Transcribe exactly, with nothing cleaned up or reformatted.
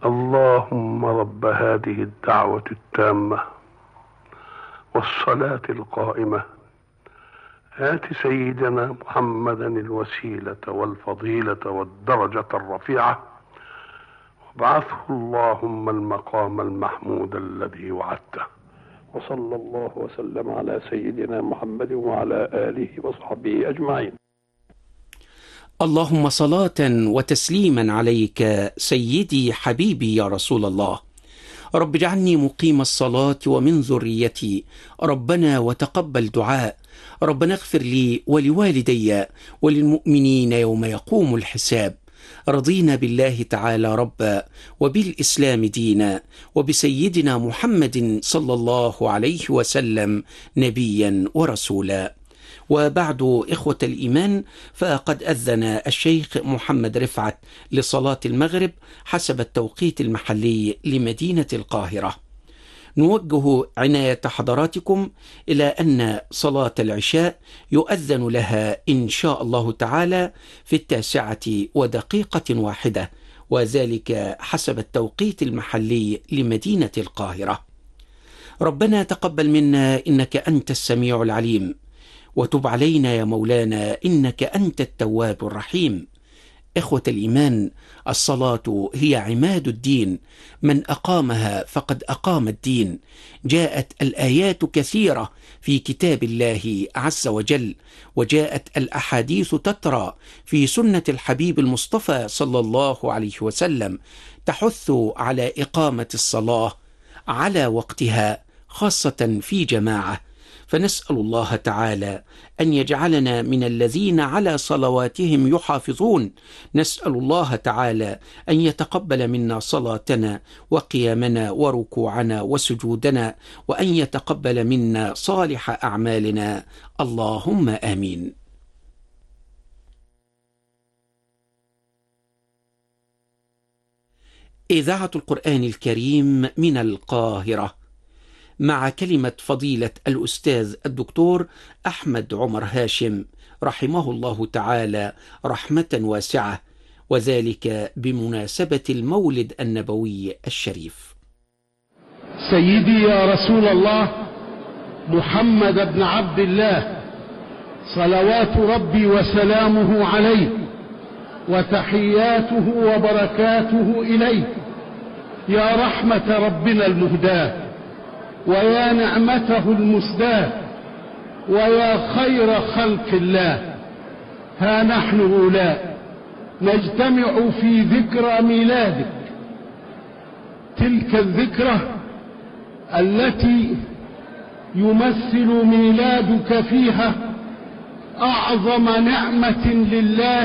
اللهم رب هذه الدعوة التامة والصلاة القائمة آت سيدنا محمدا الوسيلة والفضيلة والدرجة الرفيعة وابعثه اللهم المقام المحمود الذي وعدته. وصلى الله وسلم على سيدنا محمد وعلى آله وصحبه أجمعين. اللهم صلاة وتسليما عليك سيدي حبيبي يا رسول الله. رب اجعلني مقيم الصلاة ومن ذريتي، ربنا وتقبل دعاء، ربنا اغفر لي ولوالدي وللمؤمنين يوم يقوم الحساب. رضينا بالله تعالى ربا وبالإسلام دينا وبسيدنا محمد صلى الله عليه وسلم نبيا ورسولا. وبعد إخوة الإيمان، فقد أذن الشيخ محمد رفعت لصلاة المغرب حسب التوقيت المحلي لمدينة القاهرة. نوجه عناية حضراتكم إلى أن صلاة العشاء يؤذن لها إن شاء الله تعالى في التاسعة ودقيقة واحدة، وذلك حسب التوقيت المحلي لمدينة القاهرة. ربنا تقبل منا إنك أنت السميع العليم، وتب علينا يا مولانا إنك أنت التواب الرحيم. إخوة الإيمان، الصلاة هي عماد الدين، من أقامها فقد أقام الدين. جاءت الآيات كثيرة في كتاب الله عز وجل، وجاءت الأحاديث تترى في سنة الحبيب المصطفى صلى الله عليه وسلم تحث على إقامة الصلاة على وقتها، خاصة في جماعة. فنسأل الله تعالى أن يجعلنا من الذين على صلواتهم يحافظون. نسأل الله تعالى أن يتقبل منا صلاتنا وقيامنا وركوعنا وسجودنا، وأن يتقبل منا صالح أعمالنا، اللهم آمين. إذاعة القرآن الكريم من القاهرة، مع كلمة فضيلة الأستاذ الدكتور أحمد عمر هاشم رحمه الله تعالى رحمة واسعة، وذلك بمناسبة المولد النبوي الشريف. سيدي يا رسول الله محمد بن عبد الله، صلوات ربي وسلامه عليه وتحياته وبركاته إليه، يا رحمة ربنا المهداة، ويا نعمته المسداة، ويا خير خلق الله. ها نحن أولاء نجتمع في ذكرى ميلادك، تلك الذكرى التي يمثل ميلادك فيها أعظم نعمة لله